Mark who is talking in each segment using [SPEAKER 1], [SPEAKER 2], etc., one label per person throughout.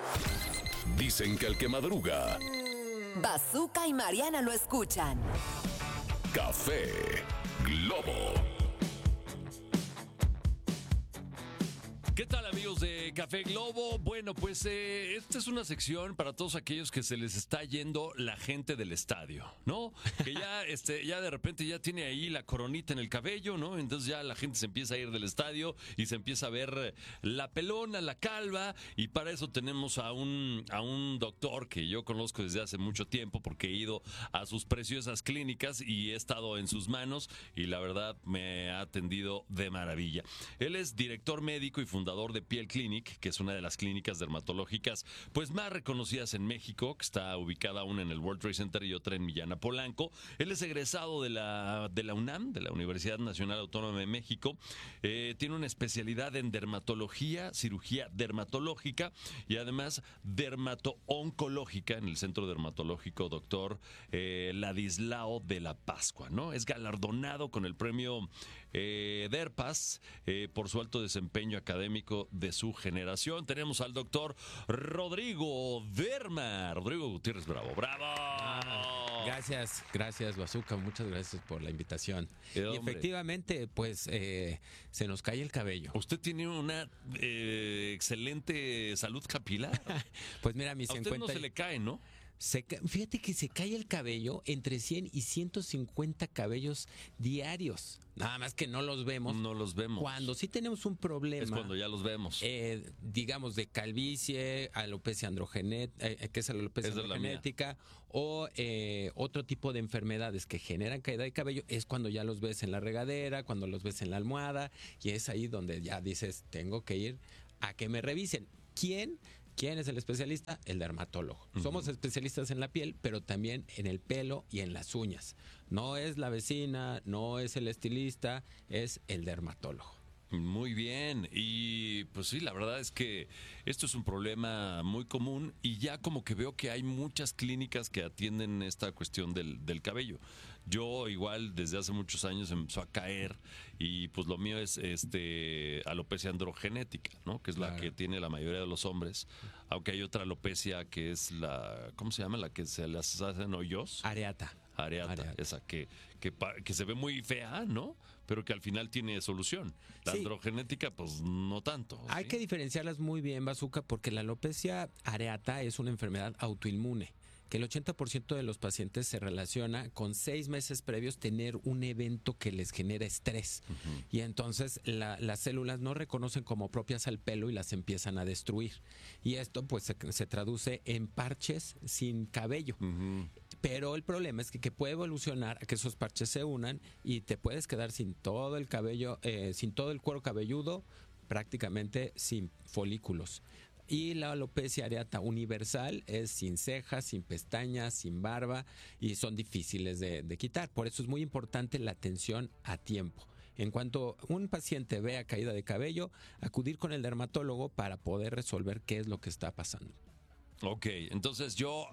[SPEAKER 1] Dicen que el que madruga,
[SPEAKER 2] Bazooka y Mariana lo escuchan.
[SPEAKER 1] Café Globo.
[SPEAKER 3] ¿Qué tal, amigos de Café Globo? Bueno, pues esta es una sección para todos aquellos que se les está yendo la gente del estadio, ¿no? Que ya, ya de repente ya tiene ahí la coronita en el cabello, ¿no? Entonces ya la gente se empieza a ir del estadio y se empieza a ver la pelona, la calva, y para eso tenemos a un doctor que yo conozco desde hace mucho tiempo porque he ido a sus preciosas clínicas y he estado en sus manos y la verdad me ha atendido de maravilla. Él es director médico y fundador de Piel Clinic, que es una de las clínicas dermatológicas pues más reconocidas en México, que está ubicada una en el World Trade Center y otra en Millana Polanco. Él es egresado de la UNAM, de la Universidad Nacional Autónoma de México. Tiene una especialidad en dermatología, cirugía dermatológica y además dermato-oncológica en el Centro Dermatológico Doctor Ladislao de la Pascua, ¿no? Es galardonado con el premio DERPAS por su alto desempeño académico de su generación. Tenemos al doctor Rodrigo Derma. Rodrigo Gutiérrez Bravo. ¡Bravo!
[SPEAKER 4] Gracias, Bazooka. Muchas gracias por la invitación. Y efectivamente, pues se nos cae el cabello.
[SPEAKER 3] Usted tiene una excelente salud capilar.
[SPEAKER 4] Pues mira, mis
[SPEAKER 3] a usted no se le cae, ¿no?
[SPEAKER 4] Fíjate que se cae el cabello entre 100 y 150 cabellos diarios. Nada más que no los vemos.
[SPEAKER 3] No los vemos.
[SPEAKER 4] Cuando sí tenemos un problema.
[SPEAKER 3] Es cuando ya los vemos.
[SPEAKER 4] Digamos de calvicie, alopecia androgenética, que es alopecia androgenética, o otro tipo de enfermedades que generan caída de cabello, es cuando ya los ves en la regadera, cuando los ves en la almohada, y es ahí donde ya dices, tengo que ir a que me revisen. ¿Quién es el especialista? El dermatólogo. Somos especialistas en la piel, pero también en el pelo y en las uñas. No es la vecina, no es el estilista, es el dermatólogo.
[SPEAKER 3] Muy bien, y pues sí, la verdad es que esto es un problema muy común y ya como que veo que hay muchas clínicas que atienden esta cuestión del cabello. Yo igual desde hace muchos años empezó a caer y pues lo mío es alopecia androgenética, ¿no? Que es la que tiene la mayoría de los hombres, aunque hay otra alopecia que es la, ¿cómo se llama? La que se les hacen hoyos.
[SPEAKER 4] Areata,
[SPEAKER 3] esa que se ve muy fea, ¿no? Pero que al final tiene solución. La androgenética, pues no tanto. ¿sí?
[SPEAKER 4] Hay que diferenciarlas muy bien, Bazooka, porque la alopecia areata es una enfermedad autoinmune, que el 80% de los pacientes se relaciona con 6 meses previos tener un evento que les genera estrés. Y entonces las células no reconocen como propias al pelo y las empiezan a destruir. Y esto pues se traduce en parches sin cabello. Pero el problema es que puede evolucionar a que esos parches se unan y te puedes quedar sin todo el cabello, sin todo el cuero cabelludo, prácticamente sin folículos. Y la alopecia areata universal es sin cejas, sin pestañas, sin barba y son difíciles de quitar. Por eso es muy importante la atención a tiempo. En cuanto un paciente vea caída de cabello, acudir con el dermatólogo para poder resolver qué es lo que está pasando.
[SPEAKER 3] Ok, entonces yo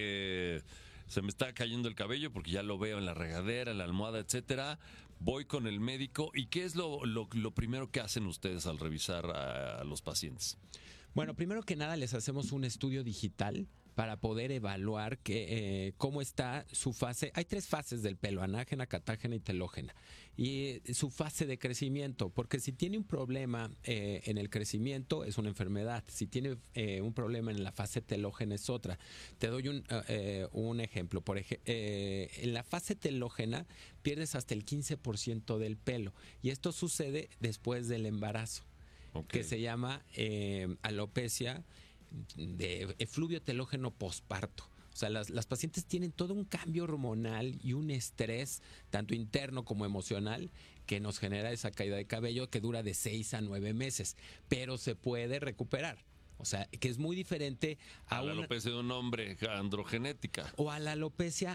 [SPEAKER 3] se me está cayendo el cabello porque ya lo veo en la regadera, en la almohada, etcétera. Voy con el médico y ¿qué es lo primero que hacen ustedes al revisar a los pacientes?
[SPEAKER 4] Bueno, primero que nada les hacemos un estudio digital para poder evaluar cómo está su fase. Hay 3 fases del pelo: anágena, catágena y telógena. Y su fase de crecimiento, porque si tiene un problema en el crecimiento es una enfermedad. Si tiene un problema en la fase telógena es otra. Te doy un ejemplo. En la fase telógena pierdes hasta el 15% del pelo. Y esto sucede después del embarazo. Que se llama alopecia de efluvio telógeno posparto. O sea, las pacientes tienen todo un cambio hormonal y un estrés, tanto interno como emocional, que nos genera esa caída de cabello que dura de 6 a 9 meses, pero se puede recuperar. O sea, que es muy diferente
[SPEAKER 3] a la alopecia de un hombre androgenética.
[SPEAKER 4] O a la alopecia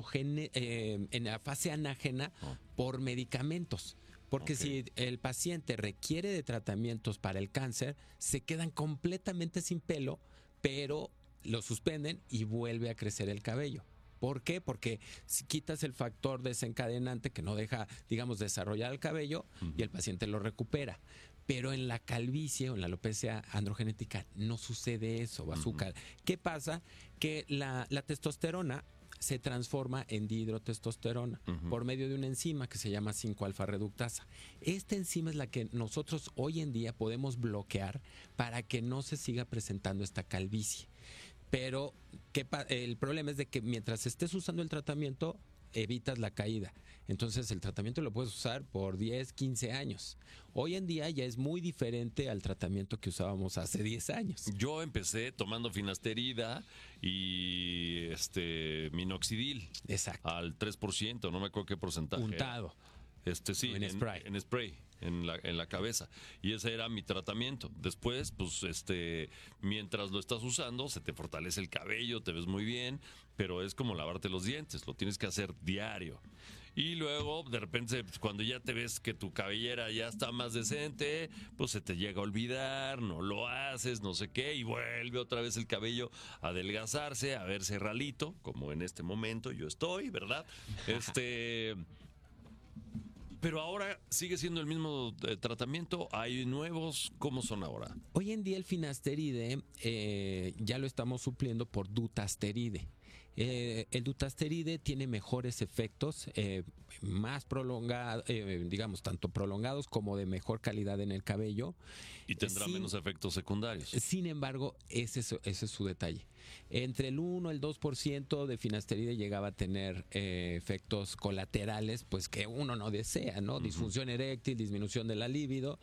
[SPEAKER 4] en la fase anágena por medicamentos. Porque si el paciente requiere de tratamientos para el cáncer, se quedan completamente sin pelo, pero lo suspenden y vuelve a crecer el cabello. ¿Por qué? Porque si quitas el factor desencadenante que no deja, digamos, desarrollar el cabello y el paciente lo recupera. Pero en la calvicie o en la alopecia androgenética no sucede eso, Bazooka. ¿Qué pasa? Que la testosterona se transforma en dihidrotestosterona por medio de una enzima que se llama 5-alfa reductasa. Esta enzima es la que nosotros hoy en día podemos bloquear para que no se siga presentando esta calvicie. Pero el problema es de que mientras estés usando el tratamiento, evitas la caída. Entonces el tratamiento lo puedes usar por 10, 15 años. Hoy en día ya es muy diferente al tratamiento que usábamos hace 10 años.
[SPEAKER 3] Yo empecé tomando finasterida y minoxidil.
[SPEAKER 4] Exacto.
[SPEAKER 3] Al 3%, no me acuerdo qué porcentaje.
[SPEAKER 4] Untado.
[SPEAKER 3] Sí,
[SPEAKER 4] en spray.
[SPEAKER 3] En spray, en la cabeza. Y ese era mi tratamiento. Después, pues, mientras lo estás usando, se te fortalece el cabello, te ves muy bien, pero es como lavarte los dientes, lo tienes que hacer diario. Y luego, de repente, pues, cuando ya te ves que tu cabellera ya está más decente, pues se te llega a olvidar, no lo haces, no sé qué, y vuelve otra vez el cabello a adelgazarse, a verse ralito, como en este momento yo estoy, ¿verdad? Pero ahora sigue siendo el mismo tratamiento, hay nuevos, ¿cómo son ahora?
[SPEAKER 4] Hoy en día el finasteride ya lo estamos supliendo por dutasteride. El dutasteride tiene mejores efectos, más prolongados, digamos, tanto prolongados como de mejor calidad en el cabello.
[SPEAKER 3] Y tendrá menos efectos secundarios.
[SPEAKER 4] Sin embargo, ese es su detalle. Entre el 1 y el 2% de finasteride llegaba a tener efectos colaterales, pues que uno no desea, ¿no? Disfunción eréctil, disminución de la libido.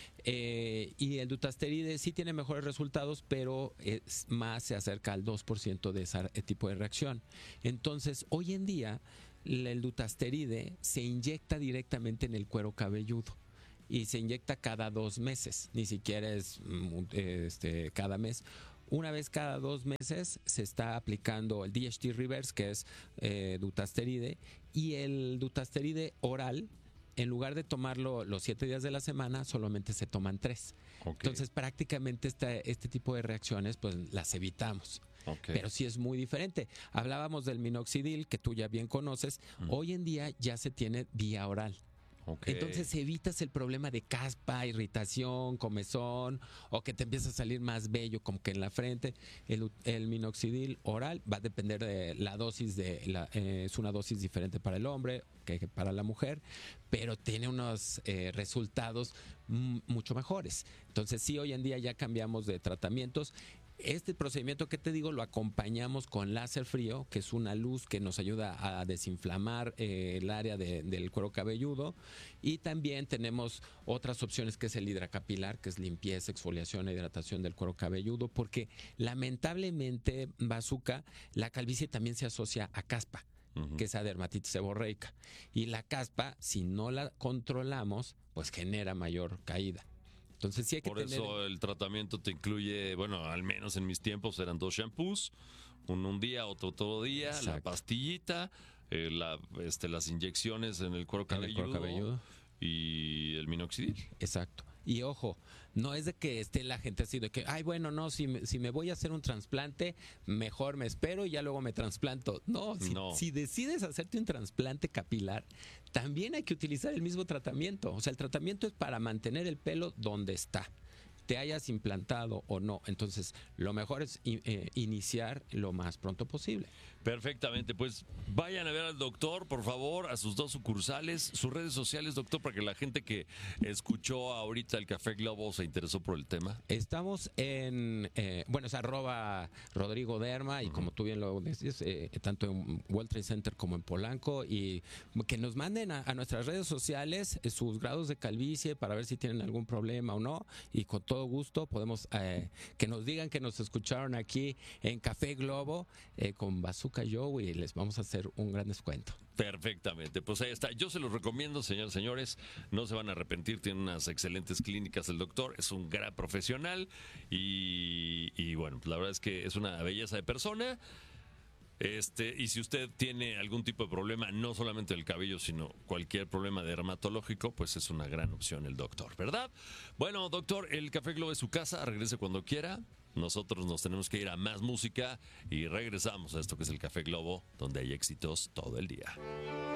[SPEAKER 4] Y el dutasteride sí tiene mejores resultados, pero más se acerca al 2% de ese tipo de reacción. Entonces, hoy en día, el dutasteride se inyecta directamente en el cuero cabelludo y se inyecta cada 2 meses, ni siquiera es cada mes. Una vez cada 2 meses se está aplicando el DHT reverse, que es dutasteride, y el dutasteride oral, en lugar de tomarlo los 7 días de la semana, solamente se toman 3. Okay. Entonces, prácticamente este tipo de reacciones, pues las evitamos. Okay. Pero sí es muy diferente. Hablábamos del minoxidil, que tú ya bien conoces. Hoy en día ya se tiene vía oral. Okay. Entonces evitas el problema de caspa, irritación, comezón, o que te empieza a salir más vello como que en la frente. El minoxidil oral va a depender de la dosis, es una dosis diferente para el hombre que para la mujer, pero tiene unos resultados mucho mejores. Entonces sí, hoy en día ya cambiamos de tratamientos. Este procedimiento que te digo lo acompañamos con láser frío, que es una luz que nos ayuda a desinflamar el área del cuero cabelludo, y también tenemos otras opciones que es el hidracapilar, que es limpieza, exfoliación e hidratación del cuero cabelludo, porque lamentablemente, Bazooka, la calvicie también se asocia a caspa, que es a dermatitis seborreica, y la caspa, si no la controlamos, pues genera mayor caída. Entonces sí hay que
[SPEAKER 3] Por eso el tratamiento te incluye, bueno, al menos en mis tiempos eran 2 shampoos, uno un día, otro todo día. Exacto. La pastillita, las inyecciones en el cuero cabelludo y el minoxidil.
[SPEAKER 4] Exacto. Y ojo, no es de que esté la gente así de que, ay, bueno, no, si me voy a hacer un trasplante, mejor me espero y ya luego me trasplanto. No, si decides hacerte un trasplante capilar, también hay que utilizar el mismo tratamiento. O sea, el tratamiento es para mantener el pelo donde está, te hayas implantado o no. Entonces, lo mejor es iniciar lo más pronto posible.
[SPEAKER 3] Perfectamente, pues vayan a ver al doctor, por favor, a sus 2 sucursales, sus redes sociales, doctor, para que la gente que escuchó ahorita el Café Globo se interesó por el tema.
[SPEAKER 4] Estamos en, es @Rodrigo Derma, y como tú bien lo decías, tanto en World Trade Center como en Polanco, y que nos manden a nuestras redes sociales sus grados de calvicie para ver si tienen algún problema o no, y con todo gusto podemos que nos digan que nos escucharon aquí en Café Globo con Bazooka Joe, y les vamos a hacer un gran descuento.
[SPEAKER 3] Perfectamente, pues ahí está. Yo se los recomiendo, señores, no se van a arrepentir, tiene unas excelentes clínicas el doctor, es un gran profesional y bueno, pues la verdad es que es una belleza de persona. Y si usted tiene algún tipo de problema, no solamente del cabello, sino cualquier problema dermatológico, pues es una gran opción el doctor, ¿verdad? Bueno, doctor, el Café Globo es su casa, regrese cuando quiera. Nosotros nos tenemos que ir a más música y regresamos a esto que es el Café Globo, donde hay éxitos todo el día.